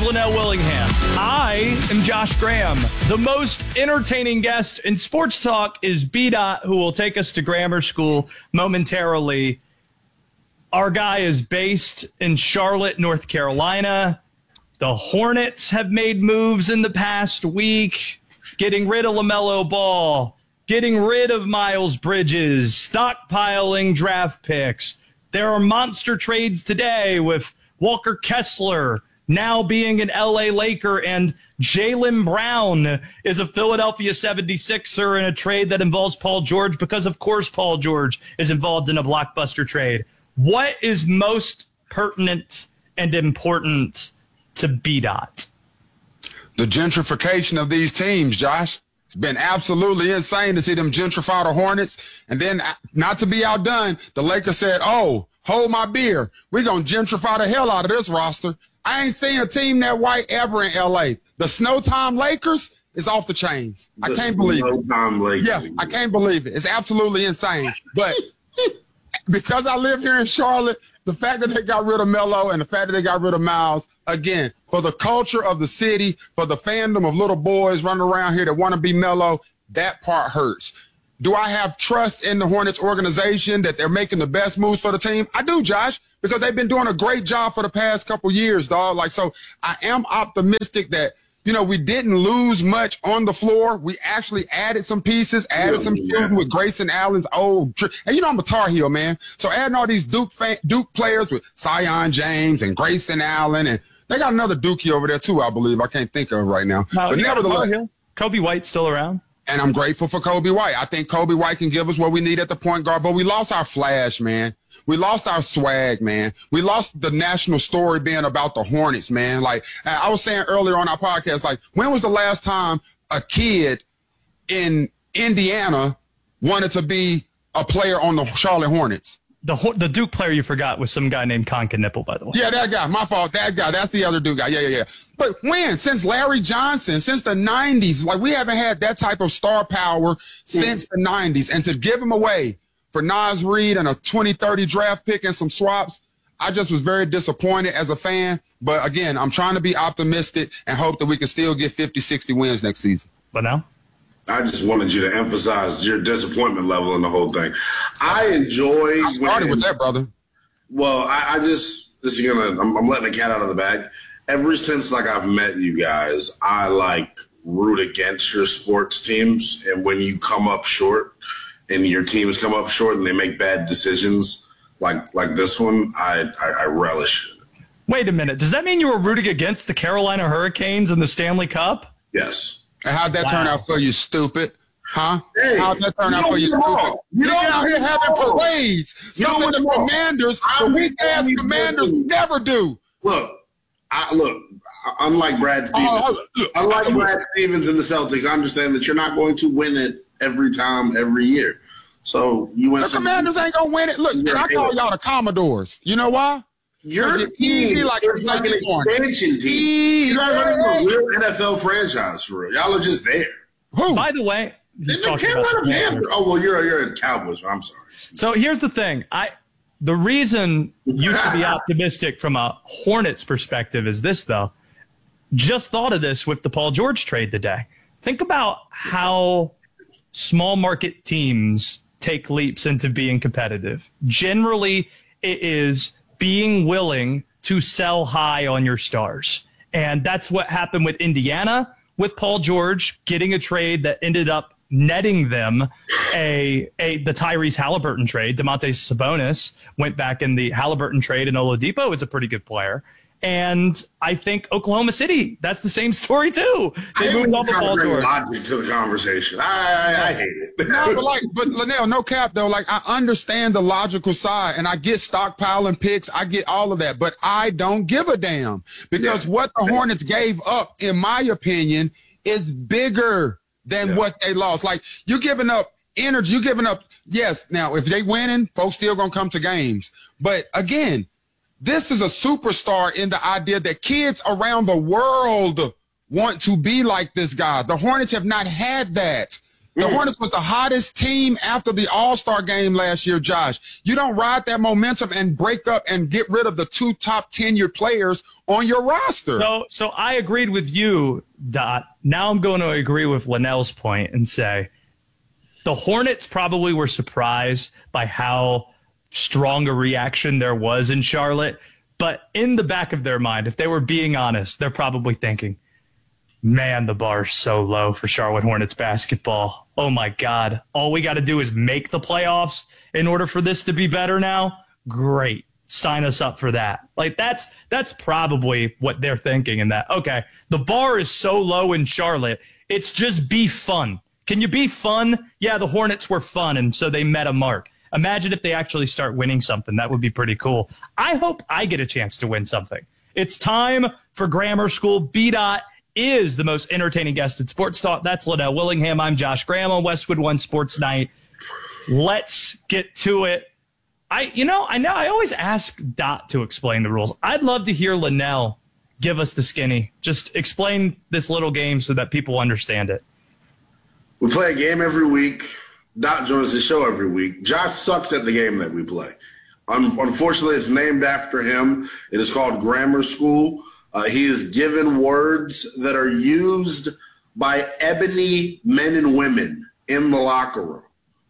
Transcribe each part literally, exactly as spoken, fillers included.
Linnell Willingham. I am Josh Graham. The most entertaining guest in sports talk is B-Dot, who will take us to grammar school momentarily. Our guy is based in Charlotte, North Carolina. The Hornets have made moves in the past week, getting rid of LaMelo Ball, getting rid of Miles Bridges, stockpiling draft picks. There are monster trades today with Walker Kessler now being an L A Laker, and Jaylen Brown is a Philadelphia seventy-sixer in a trade that involves Paul George because, of course, Paul George is involved in a blockbuster trade. What is most pertinent and important to B-Dot? The gentrification of these teams, Josh. It's been absolutely insane to see them gentrify the Hornets. And then, not to be outdone, the Lakers said, oh, hold my beer. We're going to gentrify the hell out of this roster. I ain't seen a team that white ever in L A. The Snowtime Lakers is off the chains. I The can't believe it. Snowtime Lakers. Yeah, I can't believe it. It's absolutely insane. But because I live here in Charlotte, the fact that they got rid of Melo and the fact that they got rid of Miles, again, for the culture of the city, for the fandom of little boys running around here that want to be Melo, that part hurts. Do I have trust in the Hornets organization that they're making the best moves for the team? I do, Josh, because they've been doing a great job for the past couple years, dog. Like, so I am optimistic that, you know, we didn't lose much on the floor. We actually added some pieces, added some shooting with Grayson Allen's old trick. And, you know, I'm a Tar Heel, man. So adding all these Duke fan, Duke players with Zion James and Grayson Allen, and they got another Dookie over there, too, I believe. I can't think of right now. No, but nevertheless, Kobe White's still around. And I'm grateful for Kobe White. I think Kobe White can give us what we need at the point guard, but we lost our flash, man. We lost our swag, man. We lost the national story being about the Hornets, man. Like I was saying earlier on our podcast, like when was the last time a kid in Indiana wanted to be a player on the Charlotte Hornets? The the Duke player you forgot was some guy named Conka Nipple, by the way. Yeah, that guy. My fault. That guy. That's the other Duke guy. Yeah, yeah, yeah. But when? Since Larry Johnson, since the nineties. Like, we haven't had that type of star power since the nineties. And to give him away for Naz Reid and a twenty thirty draft pick and some swaps, I just was very disappointed as a fan. But, again, I'm trying to be optimistic and hope that we can still get fifty, sixty wins next season. But now? I just wanted you to emphasize your disappointment level in the whole thing. I enjoy. I started when, with that, brother. Well, I, I just this is gonna. I'm, I'm letting the cat out of the bag. Ever since like I've met you guys, I like root against your sports teams, and when you come up short, and your teams come up short, and they make bad decisions like like this one, I I, I relish it. Wait a minute. Does that mean you were rooting against the Carolina Hurricanes in the Stanley Cup? Yes. And how'd that wow. turn out for you, stupid? Huh? Hey, how'd that turn out for you, stupid? You don't out here having parades. Some of the commanders, the weak-ass commanders never do. Look, I, look. Unlike Brad Stevens, oh, look, unlike look. Brad Stevens and the Celtics, I understand that you're not going to win it every time, every year. So you went. The Commanders ain't gonna win it. Look, and I call y'all the Commodores. You know why? You're easy like it's like an expansion team. You guys aren't even a real N F L franchise for real. Y'all are just there. Who? By the way, the Carolina Panthers. Oh well, you're you're a Cowboys. I'm sorry. So here's the thing. I the reason you should be optimistic from a Hornets perspective is this, though. Just thought of this with the Paul George trade today. Think about how small market teams take leaps into being competitive. Generally, it is being willing to sell high on your stars. And that's what happened with Indiana, with Paul George getting a trade that ended up netting them a, a the Tyrese Halliburton trade. Domantas Sabonis went back in the Halliburton trade, and Oladipo is a pretty good player. And I think Oklahoma City, that's the same story too. They I moved off of Paul George. Logic to the conversation. I, I, I hate it. No, but like, but Linnell, no cap though. Like, I understand the logical side, and I get stockpiling picks. I get all of that, but I don't give a damn because yeah. what the Hornets gave up, in my opinion, is bigger than yeah. what they lost. Like, you're giving up energy. You're giving up. Yes. Now, if they winning, folks still gonna come to games. But again, this is a superstar in the idea that kids around the world want to be like this guy. The Hornets have not had that. The Mm. Hornets was the hottest team after the All-Star game last year, Josh. You don't ride that momentum and break up and get rid of the two top tenured players on your roster. So, so I agreed with you, Dot. Now I'm going to agree with Linnell's point and say the Hornets probably were surprised by how strong a reaction there was in Charlotte. But in the back of their mind, if they were being honest, they're probably thinking, man, the bar's so low for Charlotte Hornets basketball. Oh, my God. All we got to do is make the playoffs in order for this to be better now? Great. Sign us up for that. Like, that's that's probably what they're thinking in that. Okay, the bar is so low in Charlotte, it's just be fun. Can you be fun? Yeah, the Hornets were fun, and so they met a mark. Imagine if they actually start winning something. That would be pretty cool. I hope I get a chance to win something. It's time for Grammar School. B-Dot is the most entertaining guest in Sports Talk. That's Linnell Willingham. I'm Josh Graham on Westwood One Sports Night. Let's get to it. I, you know, I know I always ask Dot to explain the rules. I'd love to hear Linnell give us the skinny. Just explain this little game so that people understand it. We play a game every week. Dot joins the show every week. Josh sucks at the game that we play. Un- unfortunately, it's named after him. It is called Grammar School. Uh, he is given words that are used by ebony men and women in the locker room.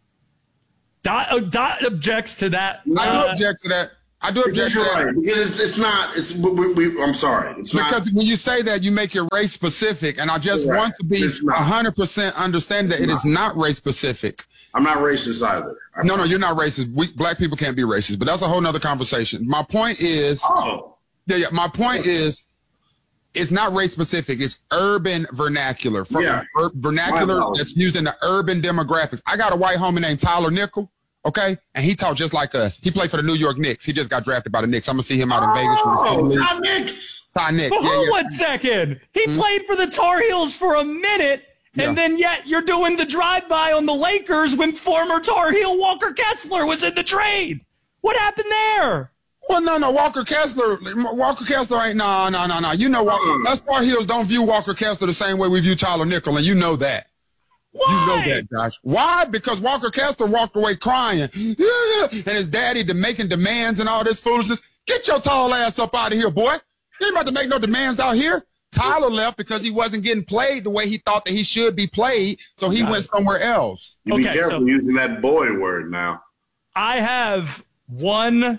Dot, uh, Dot objects to that. I Uh, do object to that. I do object Because to you're that. right. Because it's, it's not. It's. We, we, I'm sorry. It's not. Because when you say that, you make it race specific, and I just Right. want to be It's not. one hundred percent understand that It's it is not race specific. I'm not racist either. I'm No, no, you're not racist. We, black people can't be racist, but that's a whole nother conversation. My point is, Oh. yeah, yeah, my point is, it's not race specific. It's urban vernacular. From Yeah. ur- vernacular My apologies. that's used in the urban demographics. I got a white homie named Tyler Nickel, okay? And he talked just like us. He played for the New York Knicks. He just got drafted by the Knicks. I'm going to see him out in Vegas. For Oh, the Tom Nix. Ty Nick. But Yeah, hold yeah. one second. He played for the Tar Heels for a minute, and Yeah. then yet you're doing the drive-by on the Lakers when former Tar Heel Walker Kessler was in the trade. What happened there? Well, no, no, Walker Kessler, Walker Kessler ain't, no, no, no, no. You know, Walker, us Tar Heels don't view Walker Kessler the same way we view Tyler Nickel, and you know that. Why? You know that, Josh. Why? Because Walker Kessler walked away crying, and his daddy de- making demands and all this foolishness. Get your tall ass up out of here, boy. You ain't about to make no demands out here. Tyler left because he wasn't getting played the way he thought that he should be played, so he Got went it. somewhere else. You be Okay, careful so- using that boy word now. I have one.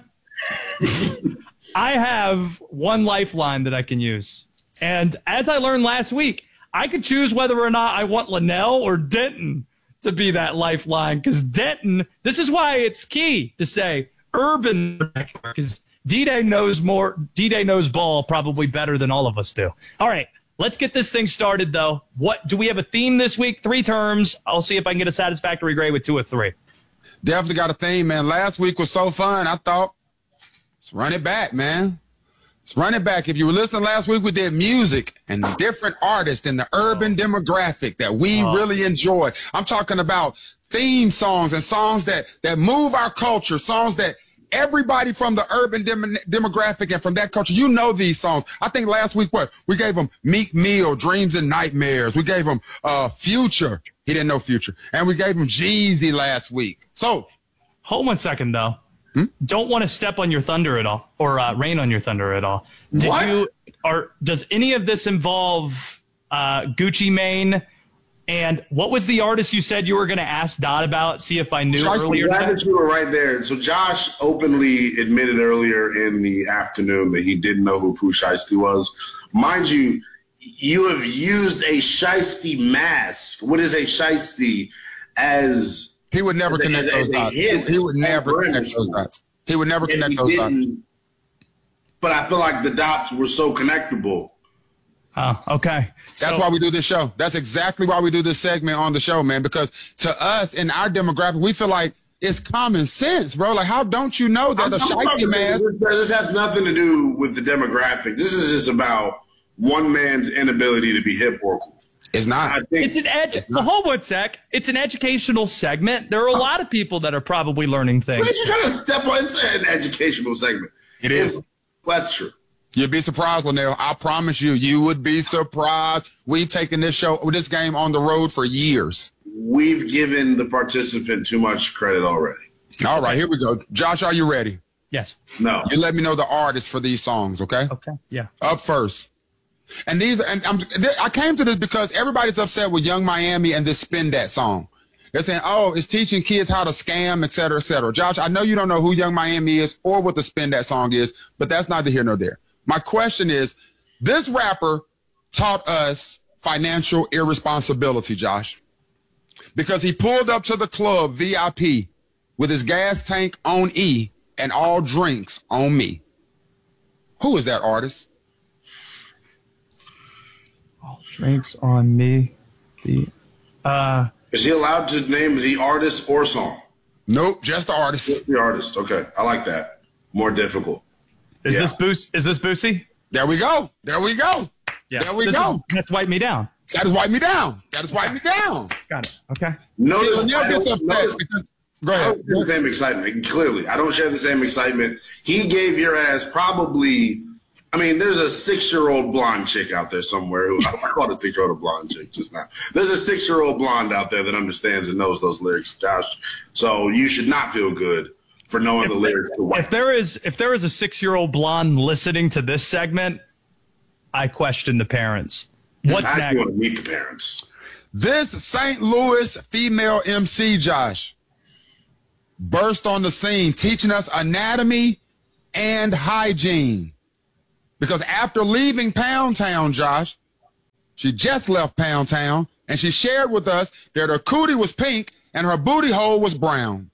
I have one lifeline that I can use, and as I learned last week, I could choose whether or not I want Linnell or Denton to be that lifeline. Because Denton, this is why it's key to say urban, because D-Day knows more. D-Day knows ball probably better than all of us do. All right, let's get this thing started, though. What do we have a theme this week? Three terms. I'll see if I can get a satisfactory grade with two or three. Definitely got a theme, man. Last week was so fun. I thought, let's run it back, man. Let's run it back. If you were listening last week, we did music and different artists in the urban demographic that we Oh. really enjoy. I'm talking about theme songs and songs that, that move our culture, songs that everybody from the urban dem- demographic and from that culture, you know these songs. I think last week, what? We gave them Meek Mill, Dreams and Nightmares. We gave them uh, Future. He didn't know Future. And we gave him Jeezy last week. So, Hold one second, though. Don't want to step on your thunder at all, or uh, rain on your thunder at all. Did What? you, or does any of this involve uh, Gucci Mane? And what was the artist you said you were going to ask Dot about? See if I knew Shiesty earlier. Glad today? that you were right there. So Josh openly admitted earlier in the afternoon that he didn't know who Pooh Shiesty was. Mind you, you have used a Shiesty mask. What is a Shiesty as he would never As a- connect as a- those as a dots. He, hint he would never for connect those industry. dots. He would never and connect he those dots. didn't, but I feel like the dots were so connectable. Oh, okay. That's So- why we do this show. That's exactly why we do this segment on the show, man. Because to us, in our demographic, we feel like it's common sense, bro. Like, how don't you know that a shiesty mask? This has nothing to do with the demographic. This is just about one man's inability to be hip or cool. It's I not. think It's an edu- It's not. hold one sec. It's an educational segment. There are a lot of people that are probably learning things. What you trying to step on? It's an educational segment. It is. That's true. You'd be surprised, Linnell. I promise you, you would be surprised. We've taken this show, this game on the road for years. we've given the participant too much credit already. All right, here we go. Josh, are you ready? Yes. No. You let me know the artist for these songs, okay? Okay. Yeah. Up first. And these, and I'm, I came to this because everybody's upset with Young Miami and this Spin That song. They're saying, oh, it's teaching kids how to scam, et cetera, et cetera. Josh, I know you don't know who Young Miami is or what the Spin That song is, but that's neither here nor there. My question is, this rapper taught us financial irresponsibility, Josh, because he pulled up to the club V I P with his gas tank on E and all drinks on me. Who is that artist? All drinks on me. The uh Is he allowed to name the artist or song? Nope, just the artist. Just the artist. Okay, I like that. More difficult. is Yeah. this Boost is this Boosie? There we go. There we go. Yeah. There we This go. is- that's Wipe Me Down. That is wipe me down. That is wipe me down. Got it. Okay. Notice, Laniel I gets don't- upset notice because, go I ahead. don't share the same excitement. Clearly, I don't share the same excitement. He gave your ass probably. I mean, there's a six-year-old blonde chick out there somewhere who I called a six-year-old a blonde chick just now. There's a six-year-old blonde out there that understands and knows those lyrics, Josh. So you should not feel good for knowing the lyrics to White. If there is if there is a six-year-old blonde listening to this segment, I question the parents. What's I next? want to meet the parents. This Saint Louis female M C, Josh, burst on the scene teaching us anatomy and hygiene. Because after leaving Pound Town, Josh, she just left Pound Town, and she shared with us that her cootie was pink and her booty hole was brown.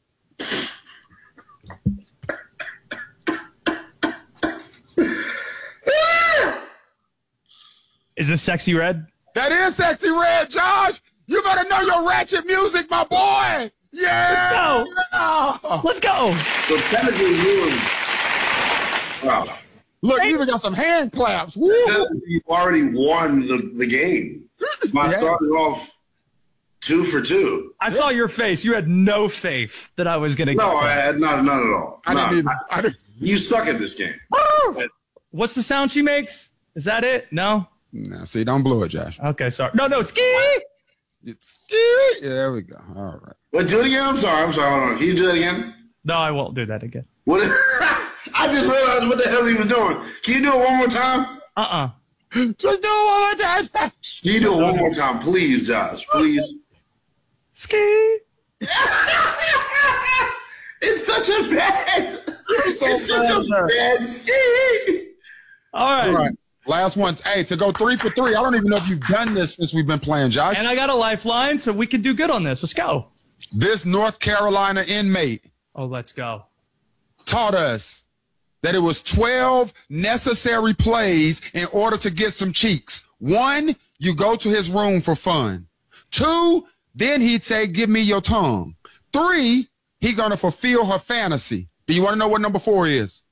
Is this Sexy Red? That is Sexy Red, Josh. You better know your ratchet music, my boy. Yeah. Let's Let's go. So technically, you wow. Look, you even got some hand claps. Woo. Technically, you already won the, the game by Yeah. starting off two for two. I saw your face. You had no faith that I was going to get No, I that. had not, none at all. I No, didn't either. I- I didn't. you suck at this game. What's the sound she makes? Is that it? No? Now, see, don't blow it, Josh. Okay, sorry. No, no, ski! It's scary. Yeah, there we go. All right. Wait, do it again. I'm sorry. I'm sorry. Hold on. Can you do it again? No, I won't do that again. What? I just realized what the hell he was doing. Can you do it one more time? Uh-uh. Just do it one more time. Can you do it one more time, please, Josh? Please. Ski! It's such a bad. so It's such a bad. bad scheme. All right. All right. Last one. Hey, to go three for three. I don't even know if you've done this since we've been playing, Josh. And I got a lifeline, so we can do good on this. Let's go. This North Carolina inmate Oh, let's go. taught us that it was twelve necessary plays in order to get some cheeks. One, you go to his room for fun. Two, then he'd say, give me your tongue. Three, he gonna fulfill her fantasy. Do you want to know what number four is?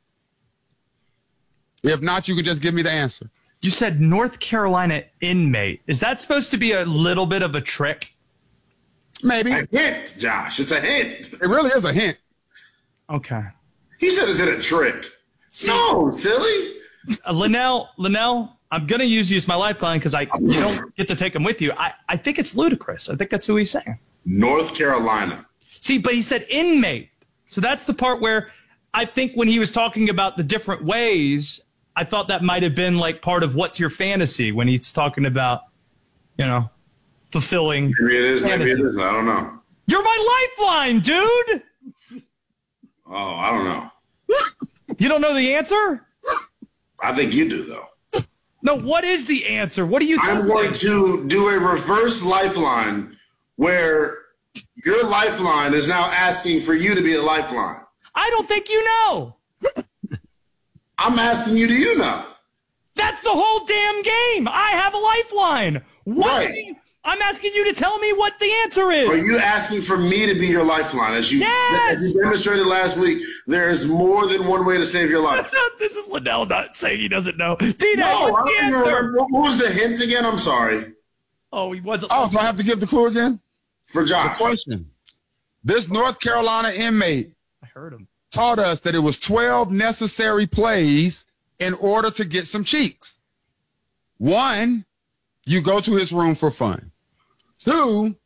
If not, you can just give me the answer. You said North Carolina inmate. Is that supposed to be a little bit of a trick? Maybe. A It hint, Josh. It's a hint. really is a hint. Okay. He said it's in a trick. No, silly. Uh, Linnell, Linnell, I'm going to use you as my lifeline because I you don't get to take him with you. I, I think it's ludicrous. I think that's who he's saying. North Carolina. See, but he said inmate. So that's the part where I think when he was talking about the different ways, I thought that might have been like part of what's your fantasy when he's talking about, you know, fulfilling. Maybe it is. Maybe it fantasy. isn't. I don't know. You're my lifeline, dude. Oh, I don't know. You don't know the answer? I think you do, though. No, what is the answer? What do you think? I'm going to do a reverse lifeline where your lifeline is now asking for you to be a lifeline. I don't think you know. I'm asking you, do you know? That's the whole damn game. I have a lifeline. What? Right. do you- I'm asking you to tell me what the answer is. Are you asking for me to be your lifeline? As you, Yes! as you demonstrated last week, there is more than one way to save your life. This is Liddell not saying he doesn't know. D-Day, No, I what's the don't even answer? remember. What was the hint again? I'm sorry. Oh, he wasn't. Oh, so I have to give the clue again? For The Josh. question. This North Carolina inmate I heard him. taught us that it was twelve necessary plays in order to get some cheeks. One, you go to his room for fun. Two,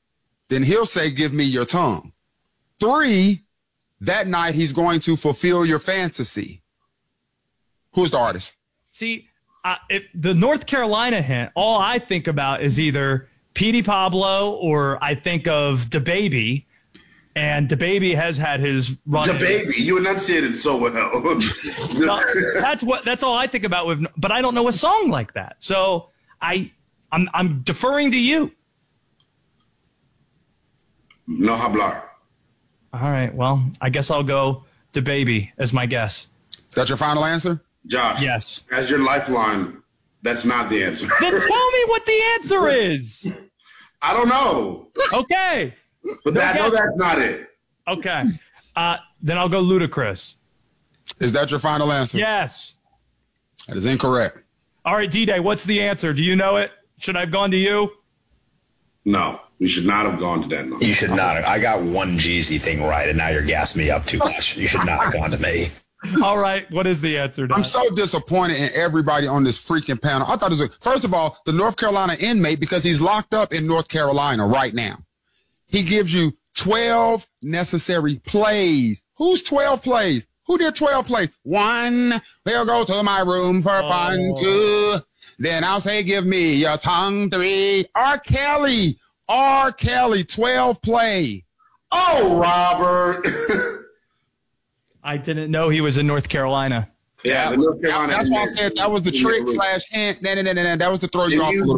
then he'll say, give me your tongue. Three, that night he's going to fulfill your fantasy. Who's the artist? See, uh, if the North Carolina hint, all I think about is either Petey Pablo or I think of DaBaby. And DaBaby has had his run. DaBaby, you enunciated so well. No, that's what. That's all I think about with. But I don't know a song like that, so I, I'm, I'm deferring to you. No hablar. All right. Well, I guess I'll go DaBaby as my guess. Is that your final answer? Josh. Yes. As your lifeline, that's not the answer. Then tell me what the answer is. I don't know. Okay. But No that, no, guess. that's not it. Okay. Uh, then I'll go Ludacris. Is that your final answer? Yes. That is incorrect. All right, D-Day, what's the answer? Do you know it? Should I have gone to you? No, we should not have gone to Denver. You should not have. I got one Jeezy thing right, and now you're gassing me up too much. You should not have gone to me. All right, what is the answer, Don? I'm so disappointed in everybody on this freaking panel. I thought it was, first of all, the North Carolina inmate, because he's locked up in North Carolina right now. He gives you twelve necessary plays. Who's twelve plays? Who did twelve plays? One, we'll go to my room for Oh. fun. Two, then I'll say, give me your tongue. Three, R. Kelly. R. Kelly, twelve play. Oh, Robert. I didn't know he was in North Carolina. yeah, the North Carolina. That's why I said that was the trick slash hint. Nah, nah, nah, nah, nah. That was to throw you If off a you- little